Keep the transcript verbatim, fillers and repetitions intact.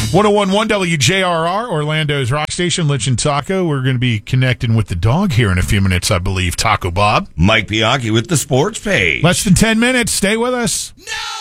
one oh one point one W J R R, Orlando's rock station, Lich and Taco. We're going to be connecting with the dog here in a few minutes, I believe. Taco Bob. Mike Bianchi with the sports page. Less than ten minutes. Stay with us. No!